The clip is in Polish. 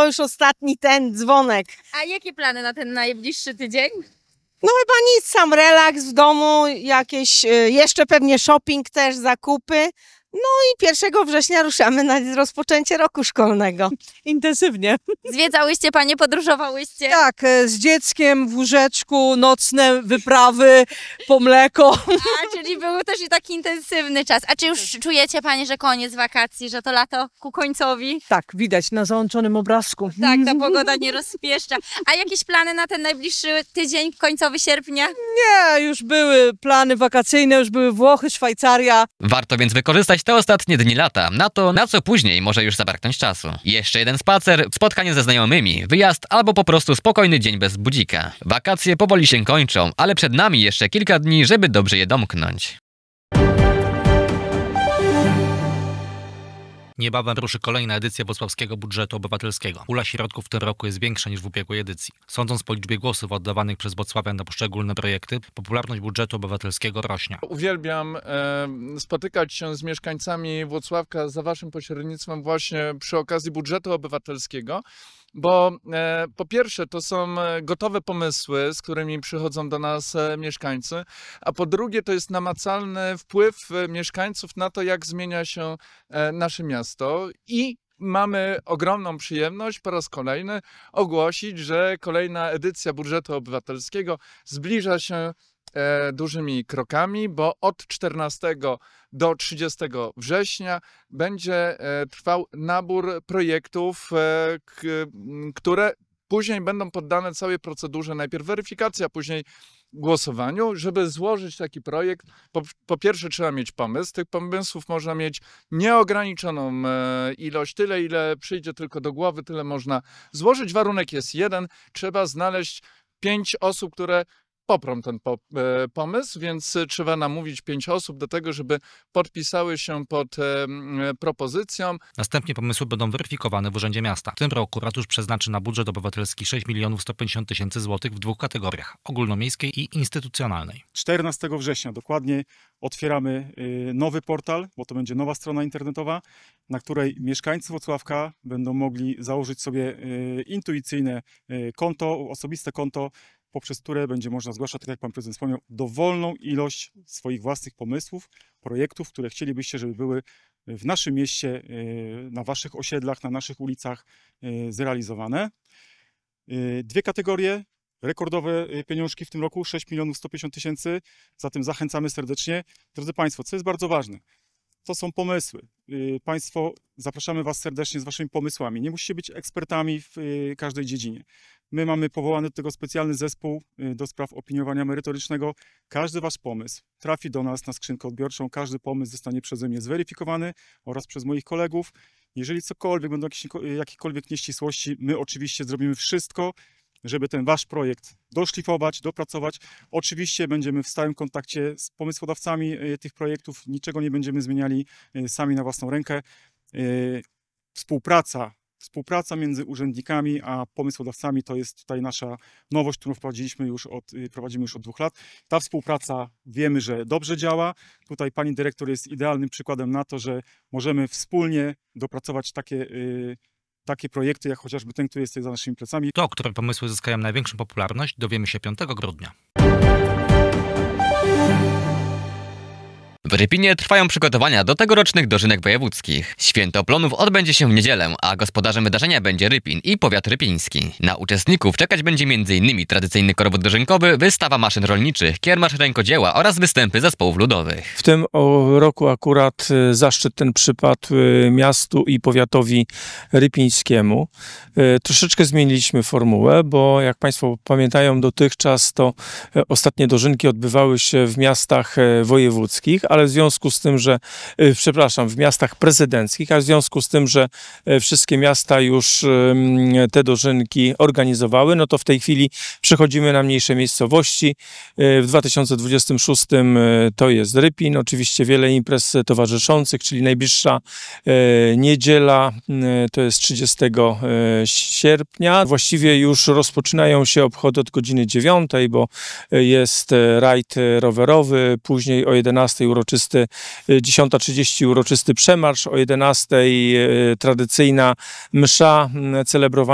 to już ostatni ten dzwonek. A jakie plany na ten najbliższy tydzień? No chyba nic, sam relaks w domu, jakieś jeszcze pewnie shopping też, zakupy. No i 1 września ruszamy na rozpoczęcie roku szkolnego. Intensywnie. Zwiedzałyście panie, podróżowałyście? Tak, z dzieckiem w łóżeczku, nocne wyprawy po mleko. A, czyli był też i taki intensywny czas. A czy już czujecie panie, że koniec wakacji, że to lato ku końcowi? Tak, widać na załączonym obrazku. Tak, ta pogoda nie rozpieszcza. A jakieś plany na ten najbliższy tydzień, końcowy sierpnia? Nie, już były plany wakacyjne, już były Włochy, Szwajcaria. Warto więc wykorzystać te ostatnie dni lata na to, na co później może już zabraknąć czasu. Jeszcze jeden spacer, spotkanie ze znajomymi, wyjazd albo po prostu spokojny dzień bez budzika. Wakacje powoli się kończą, ale przed nami jeszcze kilka dni, żeby dobrze je domknąć. Niebawem ruszy kolejna edycja Włocławskiego Budżetu Obywatelskiego. Pula środków w tym roku jest większa niż w ubiegłej edycji. Sądząc po liczbie głosów oddawanych przez włocławian na poszczególne projekty, popularność budżetu obywatelskiego rośnie. Uwielbiam spotykać się z mieszkańcami Włocławka za waszym pośrednictwem właśnie przy okazji budżetu obywatelskiego, bo po pierwsze to są gotowe pomysły, z którymi przychodzą do nas mieszkańcy, a po drugie to jest namacalny wpływ mieszkańców na to, jak zmienia się nasze miasto i mamy ogromną przyjemność po raz kolejny ogłosić, że kolejna edycja budżetu obywatelskiego zbliża się dużymi krokami, bo od 14 do 30 września będzie trwał nabór projektów, które później będą poddane całej procedurze, najpierw weryfikacja, później głosowaniu. Żeby złożyć taki projekt, po pierwsze trzeba mieć pomysł. Tych pomysłów można mieć nieograniczoną ilość, tyle ile przyjdzie tylko do głowy, tyle można złożyć. Warunek jest jeden, trzeba znaleźć 5 osób, które poprą ten pomysł, więc trzeba namówić 5 osób do tego, żeby podpisały się pod propozycją. Następnie pomysły będą weryfikowane w Urzędzie Miasta. W tym roku ratusz przeznaczy na budżet obywatelski 6 150 000 złotych w 2 kategoriach: ogólnomiejskiej i instytucjonalnej. 14 września dokładnie otwieramy nowy portal, bo to będzie nowa strona internetowa, na której mieszkańcy Włocławka będą mogli założyć sobie intuicyjne konto, osobiste konto, poprzez które będzie można zgłaszać, tak jak pan prezydent wspomniał, dowolną ilość swoich własnych pomysłów, projektów, które chcielibyście, żeby były w naszym mieście, na waszych osiedlach, na naszych ulicach zrealizowane. 2 kategorie, rekordowe pieniążki w tym roku, 6 150 000, zatem zachęcamy serdecznie. Drodzy państwo, co jest bardzo ważne, to są pomysły. Państwo, zapraszamy was serdecznie z waszymi pomysłami. Nie musicie być ekspertami w każdej dziedzinie. My mamy powołany do tego specjalny zespół do spraw opiniowania merytorycznego. Każdy wasz pomysł trafi do nas na skrzynkę odbiorczą. Każdy pomysł zostanie przeze mnie zweryfikowany oraz przez moich kolegów. Jeżeli cokolwiek będą jakiekolwiek nieścisłości, my oczywiście zrobimy wszystko, żeby ten wasz projekt doszlifować, dopracować. Oczywiście będziemy w stałym kontakcie z pomysłodawcami tych projektów. Niczego nie będziemy zmieniali sami na własną rękę. Współpraca między urzędnikami a pomysłodawcami to jest tutaj nasza nowość, którą prowadzimy już od 2 lat. Ta współpraca wiemy, że dobrze działa. Tutaj pani dyrektor jest idealnym przykładem na to, że możemy wspólnie dopracować takie projekty, jak chociażby ten, który jest tutaj za naszymi plecami. To, które pomysły zyskają największą popularność, dowiemy się 5 grudnia. W Rypinie trwają przygotowania do tegorocznych dożynek wojewódzkich. Święto Plonów odbędzie się w niedzielę, a gospodarzem wydarzenia będzie Rypin i powiat rypiński. Na uczestników czekać będzie m.in. tradycyjny korowód dożynkowy, wystawa maszyn rolniczych, kiermasz rękodzieła oraz występy zespołów ludowych. W tym roku akurat zaszczyt ten przypadł miastu i powiatowi rypińskiemu. Troszeczkę zmieniliśmy formułę, bo jak państwo pamiętają, dotychczas to ostatnie dożynki odbywały się w miastach wojewódzkich, ale w związku z tym, że, w miastach prezydenckich, a w związku z tym, że wszystkie miasta już te dożynki organizowały, no to w tej chwili przechodzimy na mniejsze miejscowości. W 2026 to jest Rypin, oczywiście wiele imprez towarzyszących, czyli najbliższa niedziela to jest 30 sierpnia. Właściwie już rozpoczynają się obchody od godziny 9, bo jest rajd rowerowy, później o 11 uroczysty, 10:30 uroczysty przemarsz, o 11 tradycyjna msza celebrowana